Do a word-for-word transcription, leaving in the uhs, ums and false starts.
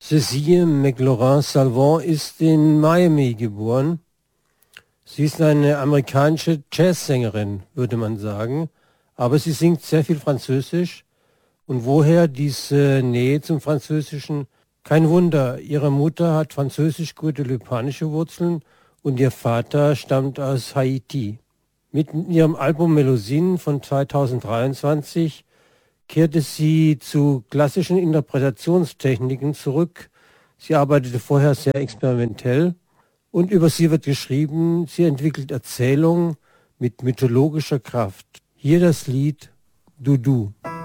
Cécile McLaurin-Salvant ist in Miami geboren. Sie ist eine amerikanische Jazzsängerin, würde man sagen, aber sie singt sehr viel Französisch. Und woher diese Nähe zum Französischen? Kein Wunder, ihre Mutter hat französisch-guadeloupanische Wurzeln und ihr Vater stammt aus Haiti. Mit ihrem Album Melusine von zweitausenddreiundzwanzig kehrte sie zu klassischen Interpretationstechniken zurück. Sie arbeitete vorher sehr experimentell und über sie wird geschrieben, sie entwickelt Erzählungen mit mythologischer Kraft. Hier das Lied Doudou.